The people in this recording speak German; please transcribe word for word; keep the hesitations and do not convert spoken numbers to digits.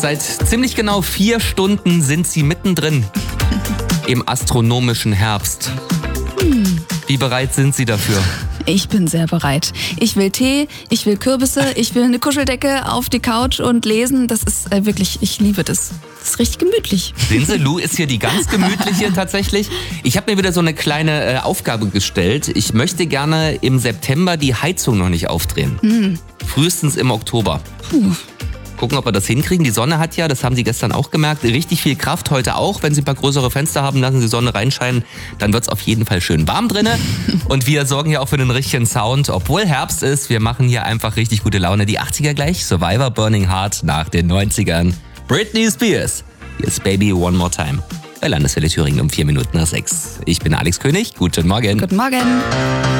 Seit ziemlich genau vier Stunden sind sie mittendrin im astronomischen Herbst. Hm. Wie bereit sind Sie dafür? Ich bin sehr bereit. Ich will Tee, ich will Kürbisse, ich will eine Kuscheldecke auf die Couch und lesen. Das ist äh, wirklich, ich liebe das. Das ist richtig gemütlich. Sehen Sie, Lou ist hier die ganz gemütliche tatsächlich. Ich habe mir wieder so eine kleine äh, Aufgabe gestellt. Ich möchte gerne im September die Heizung noch nicht aufdrehen. Hm. Frühestens im Oktober. Puh. Gucken, ob wir das hinkriegen. Die Sonne hat ja, das haben Sie gestern auch gemerkt, richtig viel Kraft heute auch. Wenn Sie ein paar größere Fenster haben, lassen Sie die Sonne reinscheinen, dann wird's auf jeden Fall schön warm drinnen. Und wir sorgen ja auch für den richtigen Sound, obwohl Herbst ist. Wir machen hier einfach richtig gute Laune. Die achtziger gleich, Survivor Burning Heart nach den neunzigern. Britney Spears, hier ist Baby One More Time. Bei Landeswelle Thüringen um vier Minuten nach sechs. Ich bin Alex König, guten Morgen. Guten Morgen.